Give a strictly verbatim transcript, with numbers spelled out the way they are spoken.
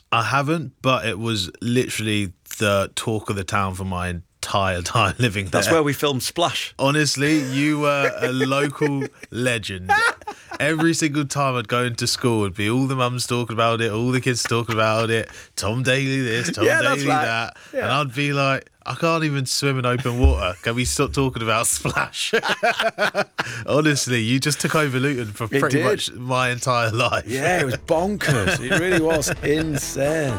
I haven't, but it was literally the talk of the town for my entire time living there. That's where we filmed Splash. Honestly, you were a local legend. Every single time I'd go into school, it'd be all the mums talking about it, all the kids talking about it, Tom Daly this, Tom Yeah, that's Daly right. that. Yeah. And I'd be like, I can't even swim in open water. Can we stop talking about Splash? Honestly, you just took over Luton for It pretty did. much my entire life. Yeah, it was bonkers. It really was insane.